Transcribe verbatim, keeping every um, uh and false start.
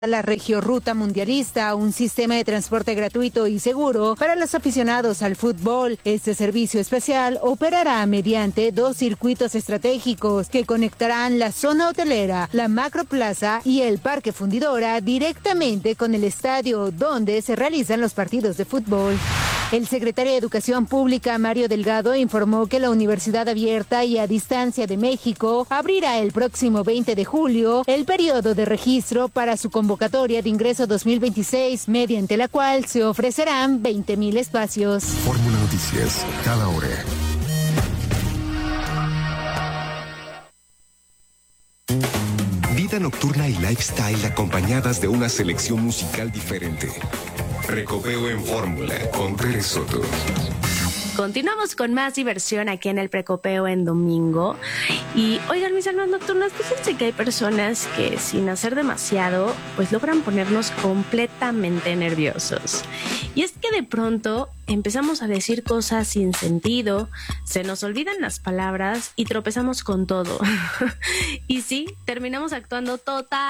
La Regiorruta Mundialista, un sistema de transporte gratuito y seguro para los aficionados al fútbol. Este servicio especial operará mediante dos circuitos estratégicos que conectarán la zona hotelera, la macroplaza y el Parque Fundidora directamente con el estadio donde se realizan los partidos de fútbol. El secretario de Educación Pública, Mario Delgado, informó que la Universidad Abierta y a Distancia de México abrirá el próximo veinte de julio el periodo de registro para su convocatoria de ingreso dos mil veintiséis, mediante la cual se ofrecerán veinte mil espacios. Fórmula Noticias, cada hora. Vida nocturna y lifestyle acompañadas de una selección musical diferente. Precopeo en Fórmula con Tere Soto. Continuamos con más diversión aquí en el Precopeo en domingo. Y oigan, mis almas nocturnas, fíjense que hay personas que sin hacer demasiado, pues logran ponernos completamente nerviosos. Y es que de pronto empezamos a decir cosas sin sentido, se nos olvidan las palabras y tropezamos con todo. Y sí, terminamos actuando total